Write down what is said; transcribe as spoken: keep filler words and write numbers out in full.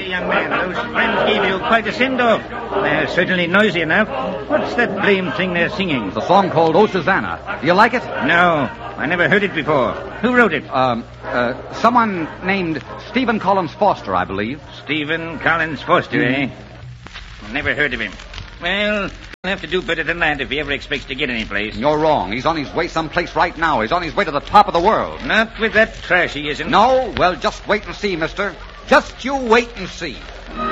young man. Those friends gave you quite a send-off. They're certainly noisy enough. What's that blame thing they're singing? It's a song called Oh, Susanna. Do you like it? No, I never heard it before. Who wrote it? Um, uh, someone named Stephen Collins Foster, I believe. Stephen Collins Foster, mm. eh? Never heard of him. Well, he'll have to do better than that if he ever expects to get any place. You're wrong. He's on his way someplace right now. He's on his way to the top of the world. Not with that trash he isn't. No? Well, just wait and see, mister. Just you wait and see.